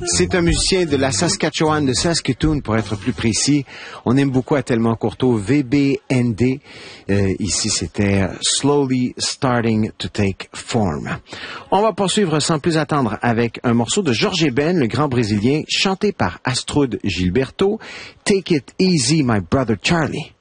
C'est un musicien de la Saskatchewan, de Saskatoon pour être plus précis. On aime beaucoup à Tellement Courteau, VBND. Ici, c'était Slowly Starting to Take Form. On va poursuivre sans plus attendre avec un morceau de Jorge Ben, le grand Brésilien, chanté par Astrud Gilberto. Take it easy, my brother Charlie.